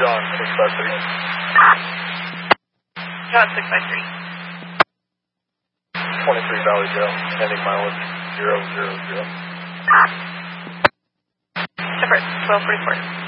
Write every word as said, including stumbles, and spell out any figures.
John, six five three. John, six five three. twenty-three Valley Joe, ending mileage zero zero zero. Separate, twelve forty-four.